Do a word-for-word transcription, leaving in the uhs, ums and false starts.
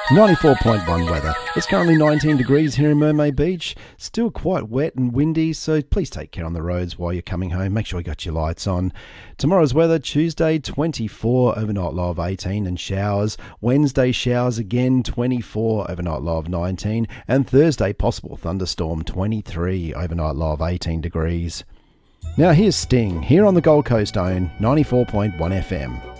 ninety-four point one weather. It's currently nineteen degrees here in Mermaid Beach. Still quite wet and windy, so please take care on the roads while you're coming home. Make sure you got your lights on. Tomorrow's weather, Tuesday twenty-four, overnight low of eighteen and showers. Wednesday showers again, twenty-four, overnight low of nineteen. And Thursday possible thunderstorm, twenty-three, overnight low of eighteen degrees. Now here's Sting, here on the Gold Coast own ninety-four point one F M.